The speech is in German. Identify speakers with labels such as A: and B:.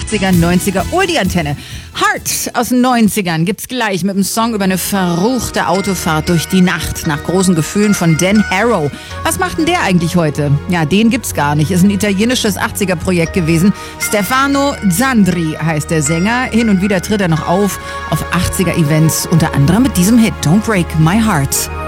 A: 80er, 90er, Oldie-Antenne. Heart aus den 90ern gibt's gleich mit einem Song über eine verruchte Autofahrt durch die Nacht nach großen Gefühlen von Dan Harrow. Was macht denn der eigentlich heute? Ja, den gibt's gar nicht. Ist ein italienisches 80er-Projekt gewesen. Stefano Zandri heißt der Sänger. Hin und wieder tritt er noch auf 80er-Events, unter anderem mit diesem Hit Don't Break My Heart.